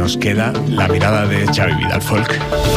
nos queda la mirada de Xavi Vidal Folk.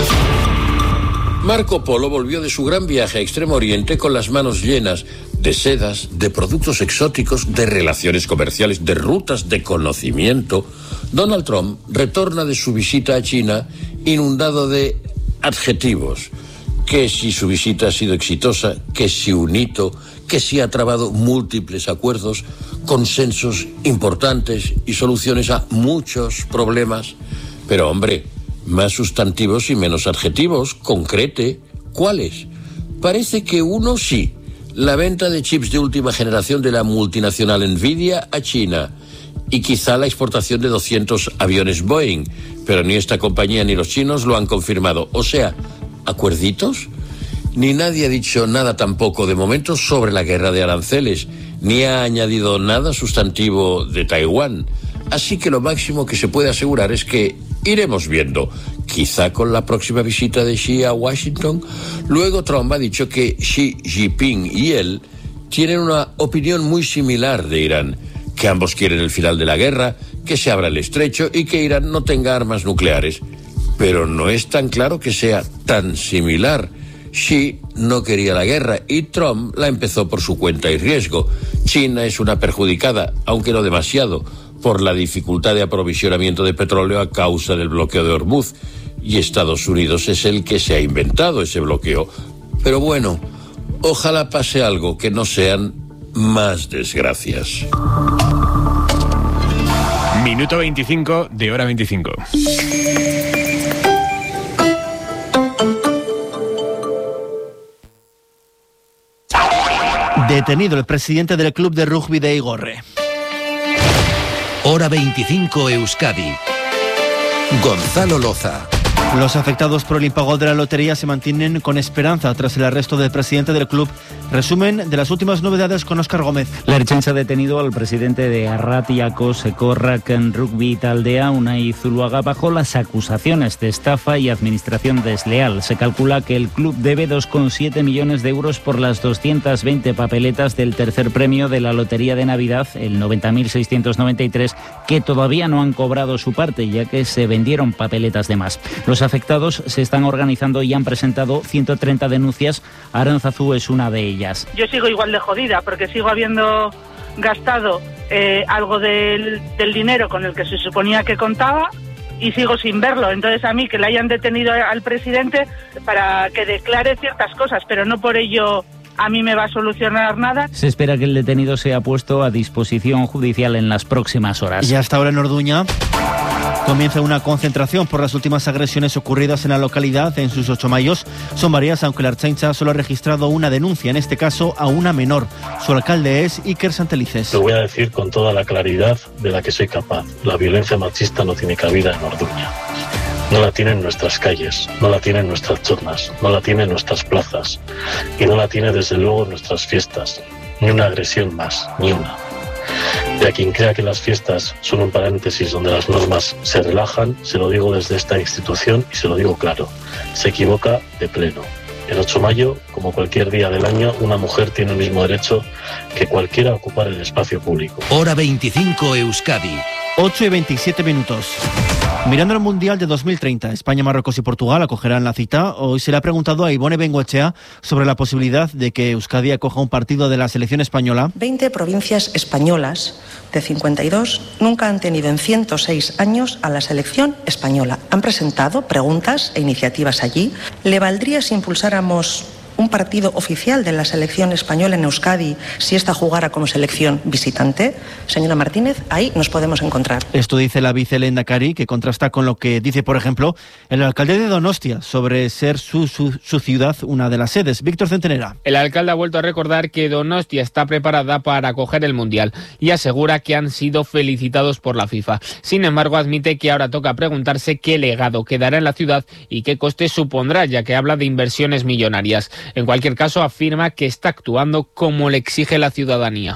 Marco Polo volvió de su gran viaje a Extremo Oriente con las manos llenas de sedas, de productos exóticos, de relaciones comerciales, de rutas de conocimiento. Donald Trump retorna de su visita a China inundado de adjetivos. Que si su visita ha sido exitosa, que si un hito, que si ha trabado múltiples acuerdos, consensos importantes y soluciones a muchos problemas. Pero hombre, más sustantivos y menos adjetivos, concrete. ¿Cuáles? Parece que uno sí, la venta de chips de última generación de la multinacional Nvidia a China y quizá la exportación de 200 aviones Boeing, pero ni esta compañía ni los chinos lo han confirmado. O sea, ¿acuerditos? Ni nadie ha dicho nada tampoco de momento sobre la guerra de aranceles, ni ha añadido nada sustantivo de Taiwán. Así que lo máximo que se puede asegurar es que iremos viendo, quizá con la próxima visita de Xi a Washington. Luego Trump ha dicho que Xi Jinping y él tienen una opinión muy similar de Irán, que ambos quieren el final de la guerra, que se abra el estrecho y que Irán no tenga armas nucleares. Pero no es tan claro que sea tan similar. Xi no quería la guerra y Trump la empezó por su cuenta y riesgo. China es una perjudicada, aunque no demasiado, por la dificultad de aprovisionamiento de petróleo a causa del bloqueo de Hormuz, y Estados Unidos es el que se ha inventado ese bloqueo. Pero bueno, ojalá pase algo, que no sean más desgracias. Minuto 25 de Hora 25. Detenido el presidente del club de rugby de Igorre. Hora 25 Euskadi. Gonzalo Loza. Los afectados por el impago de la lotería se mantienen con esperanza tras el arresto del presidente del club. Resumen de las últimas novedades con Óscar Gómez. La Ertzaintza ha detenido al presidente de Arratiako Sekorrak Rugby Taldea, Unai Zuluaga, bajo las acusaciones de estafa y administración desleal. Se calcula que el club debe 2,7 millones de euros por las 220 papeletas del tercer premio de la Lotería de Navidad, el 90.693, que todavía no han cobrado su parte, ya que se vendieron papeletas de más. Los afectados se están organizando y han presentado 130 denuncias. Aránzazu es una de ellas. Yo sigo igual de jodida porque sigo habiendo gastado algo del dinero con el que se suponía que contaba y sigo sin verlo. Entonces a mí que le hayan detenido al presidente para que declare ciertas cosas, pero no por ello a mí me va a solucionar nada. Se espera que el detenido sea puesto a disposición judicial en las próximas horas. Y hasta ahora en Orduña comienza una concentración por las últimas agresiones ocurridas en la localidad en sus 8 mayos. Son varias, aunque la Ertzaintza solo ha registrado una denuncia, en este caso a una menor. Su alcalde es Iker Santelices. Lo voy a decir con toda la claridad de la que soy capaz. La violencia machista no tiene cabida en Orduña. No la tiene en nuestras calles, no la tiene en nuestras zonas, no la tiene en nuestras plazas y no la tiene desde luego en nuestras fiestas. Ni una agresión más, ni una. Y a quien crea que las fiestas son un paréntesis donde las normas se relajan, se lo digo desde esta institución y se lo digo claro, se equivoca de pleno. El 8 de mayo, como cualquier día del año, una mujer tiene el mismo derecho que cualquiera a ocupar el espacio público. Hora 25 Euskadi. 8:27. Mirando el Mundial de 2030, España, Marruecos y Portugal acogerán la cita. Hoy se le ha preguntado a Ibone Bengoechea sobre la posibilidad de que Euskadi acoja un partido de la selección española. 20 provincias españolas de 52 nunca han tenido en 106 años a la selección española. Han presentado preguntas e iniciativas allí. ¿Le valdría si impulsáramos un partido oficial de la selección española en Euskadi si esta jugara como selección visitante? Señora Martínez, ahí nos podemos encontrar. Esto dice la vicelehendakari, que contrasta con lo que dice, por ejemplo, el alcalde de Donostia sobre ser su ciudad una de las sedes. Víctor Centenera. El alcalde ha vuelto a recordar que Donostia está preparada para acoger el Mundial y asegura que han sido felicitados por la FIFA. Sin embargo, admite que ahora toca preguntarse qué legado quedará en la ciudad y qué coste supondrá, ya que habla de inversiones millonarias. En cualquier caso, afirma que está actuando como le exige la ciudadanía.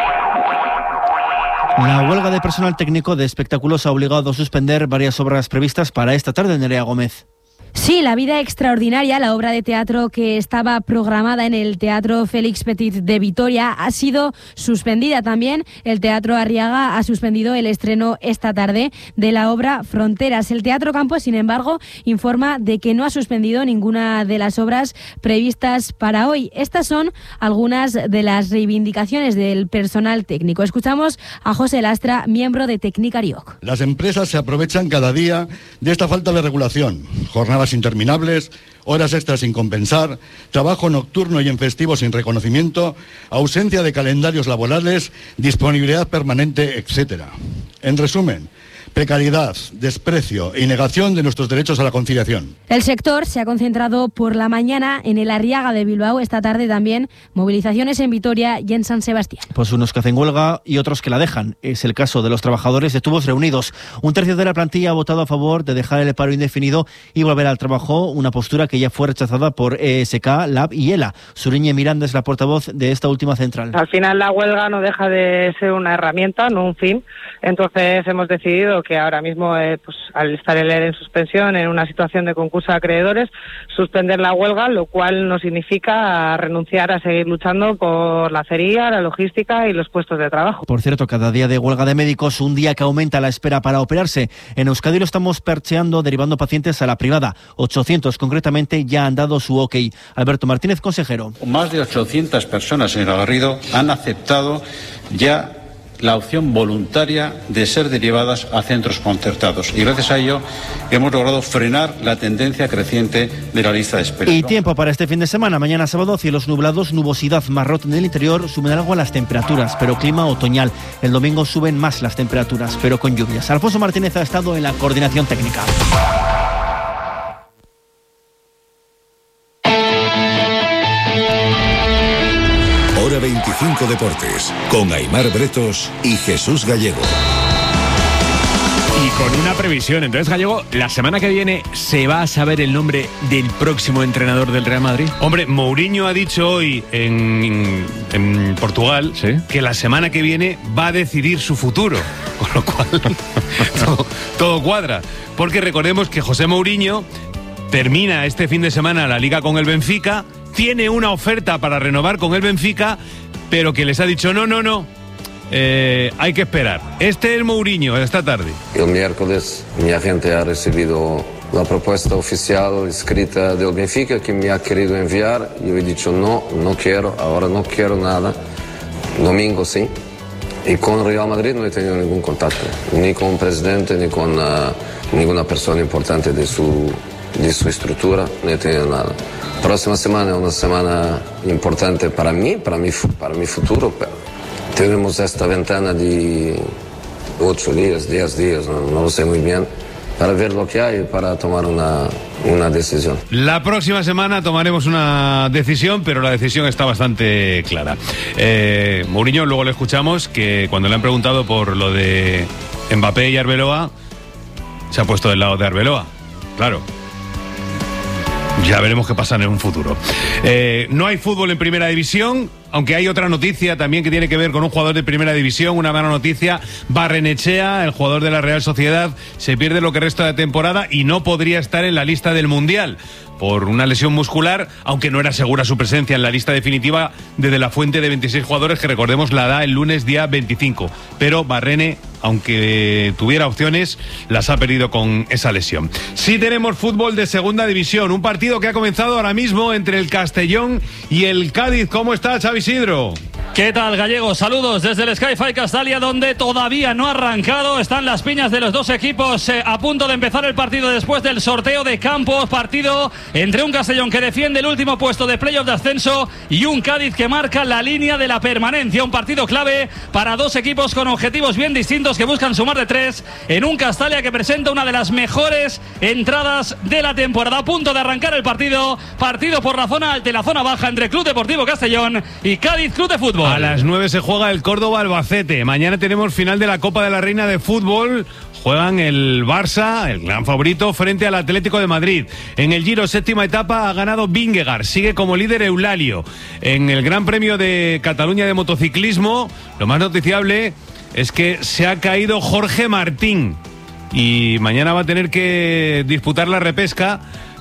La huelga de personal técnico de espectáculos ha obligado a suspender varias obras previstas para esta tarde, Nerea Gómez. Sí, La vida extraordinaria, la obra de teatro que estaba programada en el Teatro Félix Petit de Vitoria, ha sido suspendida también. El Teatro Arriaga ha suspendido el estreno esta tarde de la obra Fronteras. El Teatro Campos, sin embargo, informa de que no ha suspendido ninguna de las obras previstas para hoy. Estas son algunas de las reivindicaciones del personal técnico. Escuchamos a José Lastra, miembro de Tecnicarioc. Las empresas se aprovechan cada día de esta falta de regulación. Jornadas interminables, horas extras sin compensar, trabajo nocturno y en festivos sin reconocimiento, ausencia de calendarios laborales, disponibilidad permanente, etcétera. En resumen, precariedad, desprecio y negación de nuestros derechos a la conciliación. El sector se ha concentrado por la mañana en el Arriaga de Bilbao, esta tarde también movilizaciones en Vitoria y en San Sebastián. Pues unos que hacen huelga y otros que la dejan. Es el caso de los trabajadores de Tubos Reunidos. Un tercio de la plantilla ha votado a favor de dejar el paro indefinido y volver al trabajo, una postura que ya fue rechazada por ESK, LAB y ELA. Suriñe Miranda es la portavoz de esta última central. Al final la huelga no deja de ser una herramienta, no un fin. Entonces hemos decidido que ahora mismo, pues, al estar el ERE en suspensión, en una situación de concurso de acreedores, suspender la huelga, lo cual no significa renunciar a seguir luchando por la acería, la logística y los puestos de trabajo. Por cierto, cada día de huelga de médicos, un día que aumenta la espera para operarse. En Euskadi lo estamos percheando, derivando pacientes a la privada. 800 concretamente ya han dado su ok. Alberto Martínez, consejero. Más de 800 personas, señora Garrido, han aceptado ya la opción voluntaria de ser derivadas a centros concertados. Y gracias a ello hemos logrado frenar la tendencia creciente de la lista de espera. Y tiempo para este fin de semana. Mañana sábado, cielos nublados, nubosidad marrón en el interior, suben algo las temperaturas, pero clima otoñal. El domingo suben más las temperaturas, pero con lluvias. Alfonso Martínez ha estado en la coordinación técnica. Hora 25 Deportes, con Aimar Bretos y Jesús Gallego. Y con una previsión. Entonces, Gallego, la semana que viene se va a saber el nombre del próximo entrenador del Real Madrid. Hombre, Mourinho ha dicho hoy en Portugal, ¿sí?, que la semana que viene va a decidir su futuro. Con lo cual, todo cuadra. Porque recordemos que José Mourinho termina este fin de semana la Liga con el Benfica, tiene una oferta para renovar con el Benfica, pero que les ha dicho no. Hay que esperar. Este es Mourinho esta tarde. El miércoles mi agente ha recibido la propuesta oficial escrita del Benfica que me ha querido enviar. Yo he dicho no quiero, ahora no quiero nada. Domingo sí. Y con Real Madrid no he tenido ningún contacto, ni con el presidente, ni con ninguna persona importante de su estructura, no he tenido nada. Próxima semana es una semana importante para mí, para mi futuro. Tenemos esta ventana de 8 días, 10 días, no lo sé muy bien, para ver lo que hay y para tomar una decisión. La próxima semana tomaremos una decisión, pero la decisión está bastante clara. Mourinho, luego le escuchamos, que cuando le han preguntado por lo de Mbappé y Arbeloa, se ha puesto del lado de Arbeloa. Claro. Ya veremos qué pasa en un futuro. No hay fútbol en Primera División, aunque hay otra noticia también que tiene que ver con un jugador de Primera División, una mala noticia. Barrenechea, el jugador de la Real Sociedad, se pierde lo que resta de temporada y no podría estar en la lista del Mundial por una lesión muscular, aunque no era segura su presencia en la lista definitiva desde la fuente de 26 jugadores que, recordemos, la da el lunes día 25. Pero Barrene, aunque tuviera opciones, las ha perdido con esa lesión. Sí tenemos fútbol de Segunda División, un partido que ha comenzado ahora mismo entre el Castellón y el Cádiz. ¿Cómo está, Xavi Isidro? ¿Qué tal, Gallego? Saludos desde el Sky-Fi Castalia, donde todavía no ha arrancado. Están las piñas de los dos equipos a punto de empezar el partido después del sorteo de campos. Partido entre un Castellón que defiende el último puesto de playoff de ascenso y un Cádiz que marca la línea de la permanencia. Un partido clave para dos equipos con objetivos bien distintos que buscan sumar de 3 en un Castalia que presenta una de las mejores entradas de la temporada. A punto de arrancar el partido por la zona alta y la zona baja entre Club Deportivo Castellón y Cádiz Club de Fútbol. A las 9 se juega el Córdoba Albacete. Mañana tenemos final de la Copa de la Reina de Fútbol. Juegan el Barça, el gran favorito, frente al Atlético de Madrid. En el Giro, séptima etapa, ha ganado Vingegaard. Sigue como líder Eulalio. En el Gran Premio de Cataluña de motociclismo, lo más noticiable es que se ha caído Jorge Martín. Y mañana va a tener que disputar la repesca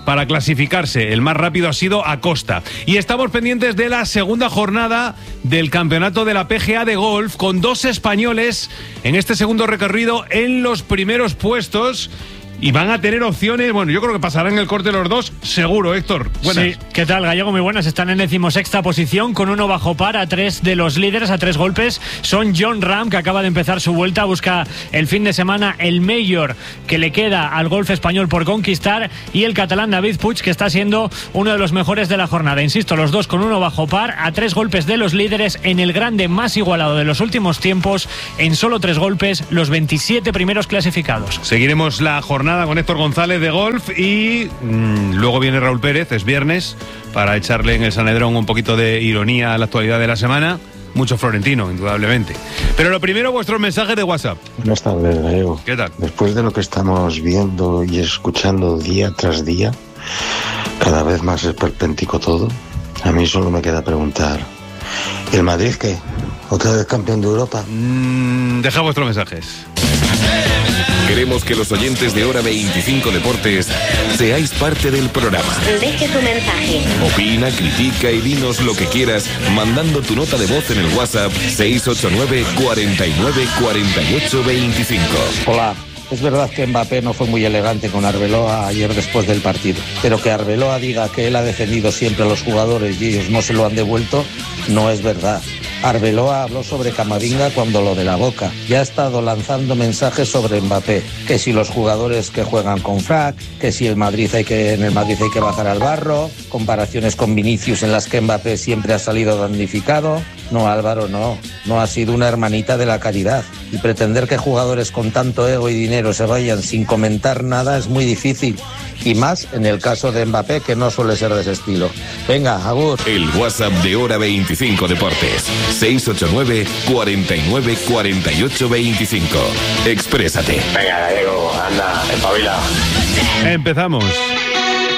para clasificarse. El más rápido ha sido Acosta. Y estamos pendientes de la segunda jornada del campeonato de la PGA de golf, con 2 españoles en este segundo recorrido en los primeros puestos. Y van a tener opciones, bueno, yo creo que pasarán el corte los dos, seguro, Héctor. Buenas. Sí, ¿qué tal, Gallego? Muy buenas. Están en 16ª posición con 1 bajo par a 3 de los líderes, a 3 golpes. Son Jon Rahm, que acaba de empezar su vuelta, busca el fin de semana el Major que le queda al golf español por conquistar, y el catalán David Puig, que está siendo uno de los mejores de la jornada. Insisto, los dos con 1 bajo par a 3 golpes de los líderes en el grande más igualado de los últimos tiempos. En solo 3 golpes, los 27 primeros clasificados. Seguiremos la jornada con Héctor González de golf y luego viene Raúl Pérez, es viernes, para echarle en el Sanedrón un poquito de ironía a la actualidad de la semana. Mucho florentino, indudablemente. Pero lo primero, vuestros mensajes de WhatsApp. Buenas tardes, Gallego. ¿Qué tal? Después de lo que estamos viendo y escuchando día tras día, cada vez más esperpéntico todo, a mí solo me queda preguntar, ¿y el Madrid qué? ¿Otra vez campeón de Europa? Deja vuestros mensajes. Queremos que los oyentes de Hora 25 Deportes seáis parte del programa. Deje tu mensaje. Opina, critica y dinos lo que quieras mandando tu nota de voz en el WhatsApp 689 49 48 25. Hola. Es verdad que Mbappé no fue muy elegante con Arbeloa ayer después del partido, pero que Arbeloa diga que él ha defendido siempre a los jugadores y ellos no se lo han devuelto, no es verdad. Arbeloa habló sobre Camavinga cuando lo de la Boca. Ya ha estado lanzando mensajes sobre Mbappé, que si los jugadores que juegan con frac, que si en el Madrid hay que bajar al barro, comparaciones con Vinicius en las que Mbappé siempre ha salido damnificado. No, Álvaro, no ha sido una hermanita de la caridad. Y pretender que jugadores con tanto ego y dinero se vayan sin comentar nada es muy difícil. Y más en el caso de Mbappé, que no suele ser de ese estilo. Venga, agur. El WhatsApp de Hora 25 Deportes. 689 49 48 25. Exprésate. Venga, Gallego, anda, espabila. Empezamos.